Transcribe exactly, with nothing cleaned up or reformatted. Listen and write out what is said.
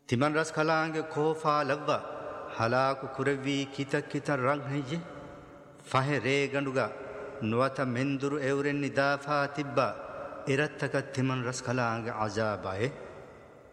තිමන් රස් කලාංගේ කෝෆා ලව්වා හලාකු කුරවී කිත කිත රං හයිජේ ෆහෙ රේ ගඬුගා නුවත මෙන්දුරු එවුරෙන් නිදාෆා තිබ්බා ඉරත්තක තිමන් රස් කලාංගේ අජාබයේ